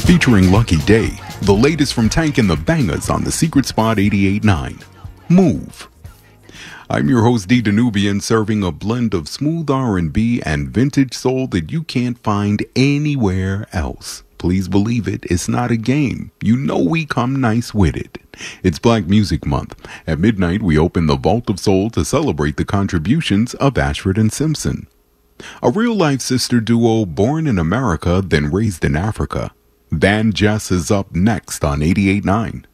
Featuring Lucky Day, the latest from Tank and the Bangers on the Secret Spot 88.9. Move. I'm your host D Danubian, serving a blend of smooth R&B and vintage soul that you can't find anywhere else. Please believe it, it's not a game. You know we come nice with it. It's Black Music Month. At midnight, we open the Vault of Soul to celebrate the contributions of Ashford and Simpson, a real-life sister duo born in America then raised in Africa. Van Jess is up next on 88.9.